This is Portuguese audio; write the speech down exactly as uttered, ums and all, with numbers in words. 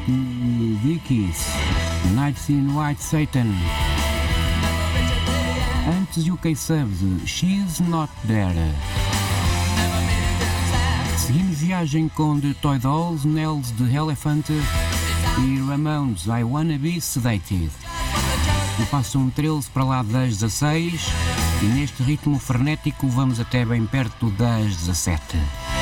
e Dickies, Nights in White Satan. Antes U K Sub de She's Not There. Seguimos viagem com The Toy Dolls, Nels de Elephant e Ramones, I Wanna Be Sedated. E passam treze para lá das dezasseis e neste ritmo frenético vamos até bem perto das dezassete.